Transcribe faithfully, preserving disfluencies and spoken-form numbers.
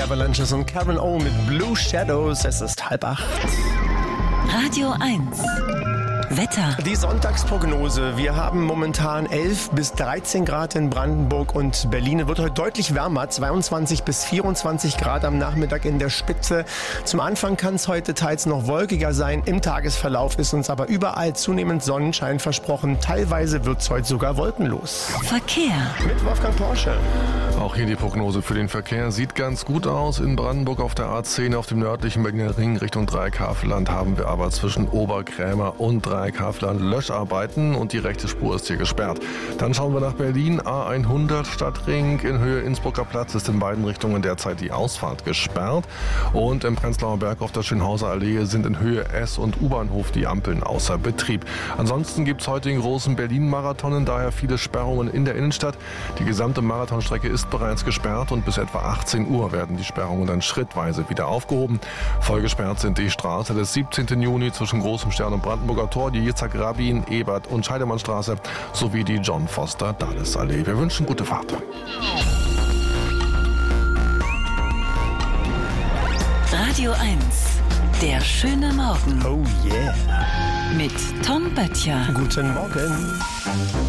die Avalanches und Karen O mit Blue Shadows. Es ist halb acht. Radio eins. Wetter. Die Sonntagsprognose. Wir haben momentan elf bis dreizehn Grad in Brandenburg und Berlin. Es wird heute deutlich wärmer, zweiundzwanzig bis vierundzwanzig Grad am Nachmittag in der Spitze. Zum Anfang kann es heute teils noch wolkiger sein. Im Tagesverlauf ist uns aber überall zunehmend Sonnenschein versprochen. Teilweise wird es heute sogar wolkenlos. Verkehr. Mit Wolfgang Porsche. Auch hier die Prognose für den Verkehr sieht ganz gut aus. In Brandenburg auf der A zehn auf dem nördlichen Berliner Ring Richtung Dreieckhavelland haben wir aber zwischen Oberkrämer und Dreieckhavelland Löscharbeiten und die rechte Spur ist hier gesperrt. Dann schauen wir nach Berlin, A hundert Stadtring in Höhe Innsbrucker Platz ist in beiden Richtungen derzeit die Ausfahrt gesperrt und im Prenzlauer Berg auf der Schönhauser Allee sind in Höhe S- und U-Bahnhof die Ampeln außer Betrieb. Ansonsten gibt es heute den großen Berlin-Marathonen, daher viele Sperrungen in der Innenstadt. Die gesamte Marathonstrecke ist bereits gesperrt und bis etwa achtzehn Uhr werden die Sperrungen dann schrittweise wieder aufgehoben. Voll gesperrt sind die Straße des siebzehnten Juni zwischen Großem Stern und Brandenburger Tor, die Yitzhak Rabin, Ebert und Scheidemannstraße sowie die John Foster Dulles Allee. Wir wünschen gute Fahrt. Radio eins. Der schöne Morgen. Oh yeah. Mit Tom Böttcher. Guten Morgen.